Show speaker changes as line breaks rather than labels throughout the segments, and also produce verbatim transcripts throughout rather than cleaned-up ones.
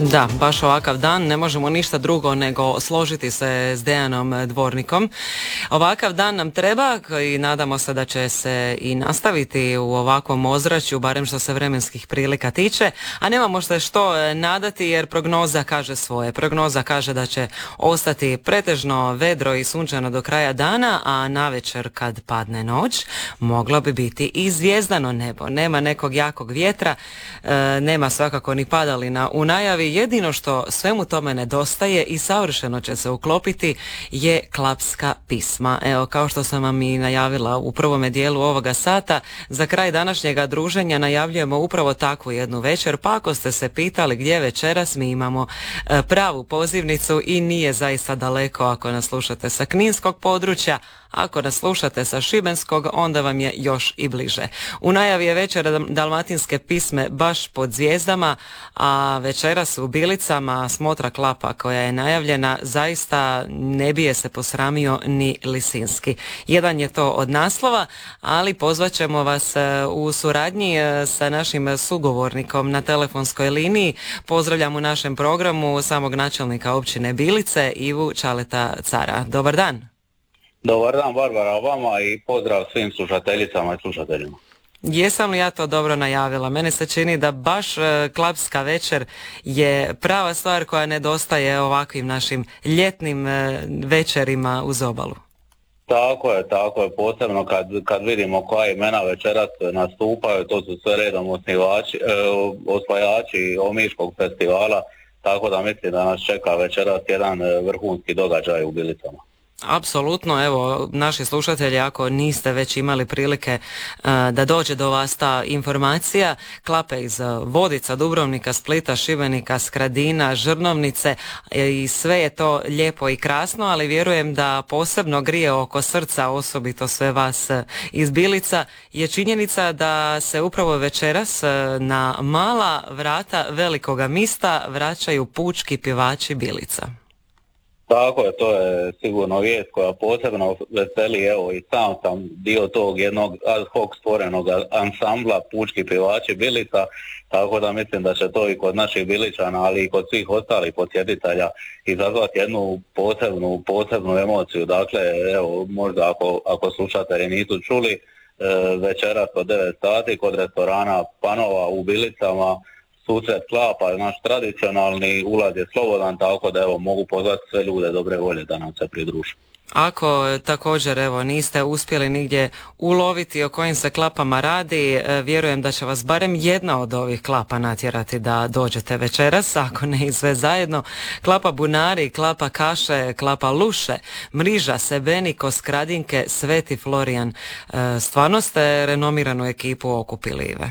Da, baš ovakav dan, ne možemo ništa drugo nego složiti se s Dejanom Dvornikom. Ovakav dan nam treba i nadamo se da će se i nastaviti u ovakvom ozračju, barem što se vremenskih prilika tiče, a nemamo se što nadati jer prognoza kaže svoje. Prognoza kaže da će ostati pretežno vedro i sunčano do kraja dana, a navečer kad padne noć moglo bi biti i zvijezdano nebo. Nema nekog jakog vjetra, e, nema svakako ni padalina u najavi. Jedino što svemu tome nedostaje i savršeno će se uklopiti je klapska pisma. Evo, kao što sam vam i najavila u prvome dijelu ovoga sata, za kraj današnjega druženja najavljujemo upravo takvu jednu večer, pa ako ste se pitali gdje večeras, mi imamo pravu pozivnicu i nije zaista daleko ako nas slušate sa kninskog područja. Ako nas slušate sa šibenskog, onda vam je još i bliže. U najavi je večera dalmatinske pisme baš pod zvijezdama, a večeras u Bilicama smotra klapa koja je najavljena zaista ne bije se posramio ni Lisinski. Jedan je to od naslova, ali pozvaćemo vas u suradnji sa našim sugovornikom na telefonskoj liniji. Pozdravljam u našem programu samog načelnika općine Bilice, Ivu Čaleta Cara. Dobar dan.
Dobar dan, Barbara, vama i pozdrav svim slušateljicama i slušateljima.
Jesam li ja to dobro najavila? Mene se čini da baš e, klapska večer je prava stvar koja nedostaje ovakvim našim ljetnim e, večerima uz obalu.
Tako je, tako je, posebno kad, kad vidimo koja imena večeras nastupaju, to su sve redom osnivači, e, osvajači Omiškog festivala, tako da mislim da nas čeka večeras jedan vrhunski događaj u Bilicama.
Apsolutno, evo, naši slušatelji, ako niste već imali prilike uh, da dođe do vas ta informacija, klape iz Vodica, Dubrovnika, Splita, Šibenika, Skradina, Žrnovnice i sve je to lijepo i krasno, ali vjerujem da posebno grije oko srca, osobito sve vas iz Bilica, je činjenica da se upravo večeras na mala vrata velikoga mista vraćaju pučki pjevači Bilica.
Tako je, to je sigurno vijest koja posebno veseli, evo i sam sam dio tog jednog ad hoc stvorenog ansambla pučki pjevači Bilica, tako da mislim da će to i kod naših Biličana, ali i kod svih ostalih posjetitelja izazvati jednu posebnu, posebnu emociju. Dakle, evo, možda ako, ako slušatelji nisu čuli, večeras od devet sati kod restorana Panova u Bilicama, susret klapa, naš tradicionalni, ulaz je slobodan, tako da evo mogu pozvati sve ljude dobre volje da nam se pridruže.
Ako također evo niste uspjeli nigdje uloviti o kojim se klapama radi, vjerujem da će vas barem jedna od ovih klapa natjerati da dođete večeras, ako ne i sve zajedno. Klapa Bunari, klapa Kaše, klapa Luše, Mriža, Sebeniko, Skradinke, Sveti Florijan. Stvarno ste renomiranu ekipu okupili, Ive.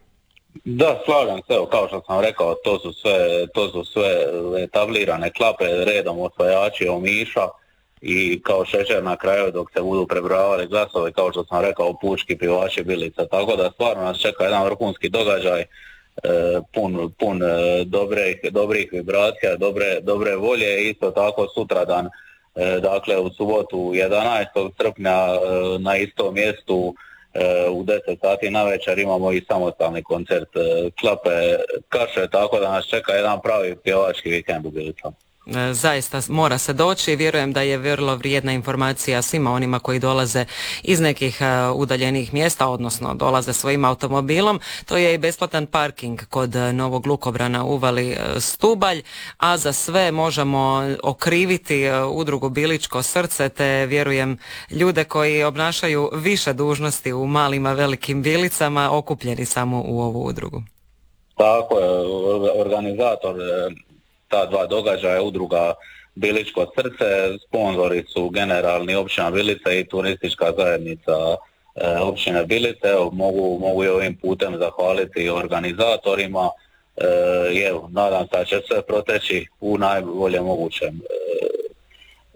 Da, slažem se, evo, kao što sam rekao, to su sve, to su sve etablirane klape redom osvajači Omiša i kao šećer na kraju dok se budu prebrojavali glasovi, kao što sam rekao, pučki pjevači Bilica, tako da stvarno nas čeka jedan vrhunski događaj, e, pun, pun e, dobrih, dobrih vibracija, dobre, dobre volje, isto tako sutradan, e, dakle u subotu jedanaestog srpnja e, na istom mjestu u deset sati na večer imamo i samostalni koncert klape Kaše, tako da nas čeka jedan pravi pjevački vikend u Bilicama.
Zaista mora se doći i vjerujem da je vrlo vrijedna informacija svima onima koji dolaze iz nekih udaljenih mjesta, odnosno dolaze svojim automobilom. To je i besplatan parking kod Novog Lukobrana u Uvali Stubalj, a za sve možemo okriviti udrugu Biličko srce, te vjerujem ljude koji obnašaju više dužnosti u malim, velikim Bilicama, okupljeni samo u ovu udrugu.
Tako je, organizator ta dva događaja udruga Biličko srce, sponzori su generalni općina Bilice i turistička zajednica e, općine Bilice. Evo, mogu, mogu i ovim putem zahvaliti organizatorima e, i evo, nadam se da će sve proteći u najbolje mogućem e,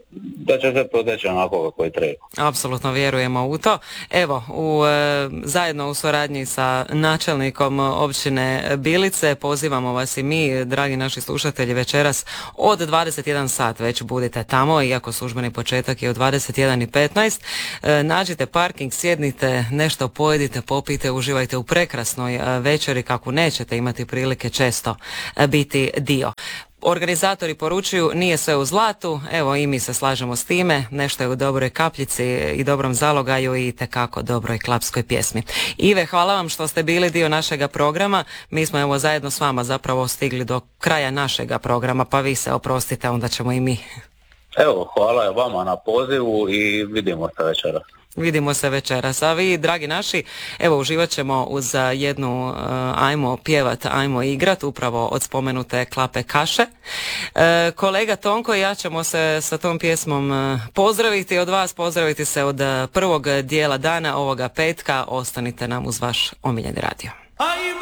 da će sve proteći onako kako je treba.
Apsolutno vjerujemo u to. Evo, u, e, zajedno u suradnji sa načelnikom općine Bilice pozivamo vas i mi, dragi naši slušatelji, večeras od dvadeset jedan sat već budite tamo, iako službeni početak je od dvadeset jedan i petnaest. E, nađite parking, sjednite, nešto pojedite, popijte, uživajte u prekrasnoj e, večeri kakvu nećete imati prilike često e, biti dio. Organizatori poručuju, nije sve u zlatu, evo i mi se slažemo s time, nešto je u dobroj kapljici i dobrom zalogaju i tekako dobroj klapskoj pjesmi. Ive, hvala vam što ste bili dio našega programa, mi smo evo zajedno s vama zapravo stigli do kraja našega programa, pa vi se oprostite, onda ćemo i mi.
Evo, hvala vama na pozivu i vidimo se večeras.
Vidimo se večeras, a vi, dragi naši, evo uživat ćemo uz jednu uh, ajmo pjevat, ajmo igrat, upravo od spomenute Klape Kaše. Uh, kolega Tonko i ja ćemo se sa tom pjesmom uh, pozdraviti od vas, pozdraviti se od uh, prvog dijela dana ovoga petka, ostanite nam uz vaš omiljeni radio.